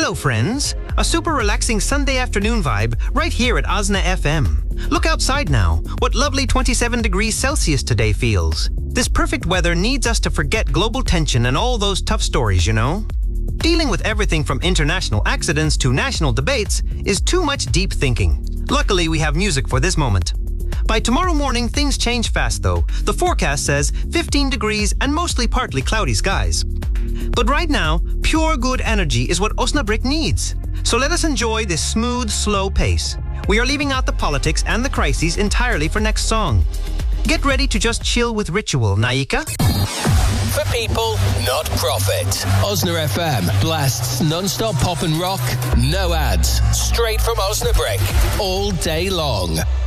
Hello, friends. A super relaxing Sunday afternoon vibe right here at Osna FM. Look outside now. What lovely 27 degrees Celsius today feels. This perfect weather needs us to forget global tension and all those tough stories, you know? Dealing with everything from international accidents to national debates is too much deep thinking. Luckily, we have music for this moment. By tomorrow morning, things change fast though. The forecast says 15 degrees and mostly partly cloudy skies. But right now, pure good energy is what Osnabrück needs. So let us enjoy this smooth, slow pace. We are leaving out the politics and the crises entirely for next song. Get ready to just chill with Ritual, Naika. For people, not profit. Osna FM blasts non-stop pop and rock, no ads, straight from Osnabrück, all day long.